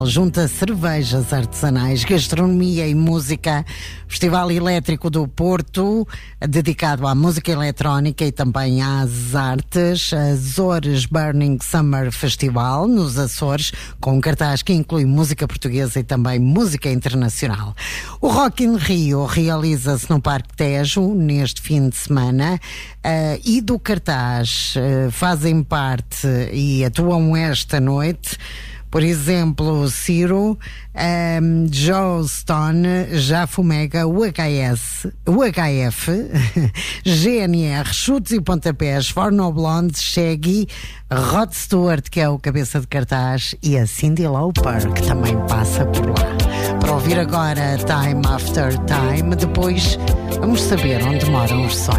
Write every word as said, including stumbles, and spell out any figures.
Junta cervejas artesanais, gastronomia e música. Festival Elétrico do Porto, dedicado à música eletrónica e também às artes. Azores Burning Summer Festival, nos Açores, com um cartaz que inclui música portuguesa e também música internacional. O Rock in Rio realiza-se no Parque Tejo, neste fim de semana, uh, e do cartaz uh, fazem parte e atuam esta noite, por exemplo, Ciro, um, Joe Stone, Jafumega, o H S, o H F, G N R, Chutes e Pontapés, Forno Blonde, Shaggy, Rod Stewart, que é o cabeça de cartaz, e a Cyndi Lauper, que também passa por lá. Para ouvir agora Time After Time, depois vamos saber onde moram os sonhos.